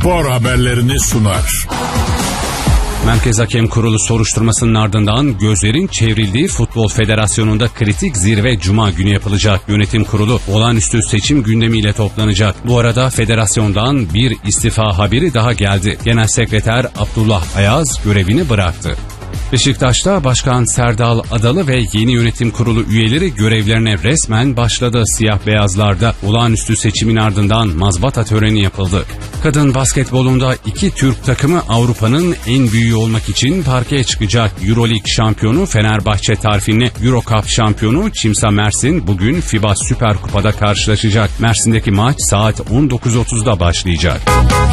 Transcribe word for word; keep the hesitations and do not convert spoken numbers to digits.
spor haberlerini sunar. Merkez Hakem Kurulu soruşturmasının ardından gözlerin çevrildiği Futbol Federasyonu'nda kritik zirve Cuma günü yapılacak. Yönetim kurulu olağanüstü seçim gündemiyle toplanacak. Bu arada federasyondan bir istifa haberi daha geldi. Genel Sekreter Abdullah Ayaz görevini bıraktı. Beşiktaş'ta Başkan Serdal Adalı ve yeni yönetim kurulu üyeleri görevlerine resmen başladı. Siyah beyazlarda olağanüstü seçimin ardından mazbata töreni yapıldı. Kadın basketbolunda iki Türk takımı Avrupa'nın en büyüğü olmak için parkeye çıkacak. Euroleague şampiyonu Fenerbahçe tarfinli Eurocup şampiyonu Çimsa Mersin bugün FIBA Süper Kupa'da karşılaşacak. Mersin'deki maç saat on dokuz otuzda başlayacak.